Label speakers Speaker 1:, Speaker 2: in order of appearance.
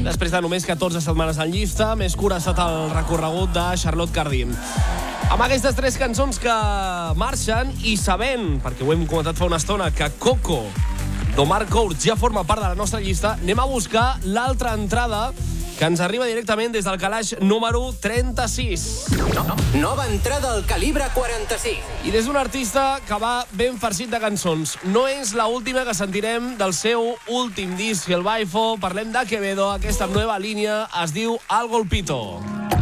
Speaker 1: Després de només 14 setmanes en llista, més curt ha estat el recorregut de Charlotte Cardin. Amb aquestes 3 cançons que marxen i sabent, perquè ho hem comentat fa una estona, que Coco d'Omar Courtz ja forma part de la nostra llista, anem a buscar l'altra entrada que ens arriba directament des del calaix número 36.
Speaker 2: Nova entrada al calibre 46.
Speaker 1: I des d'un artista que va ben farcit de cançons. No és l'última que sentirem del seu últim disc, El Baifo. Parlem de Quevedo. Aquesta nova línia es diu Al Golpito.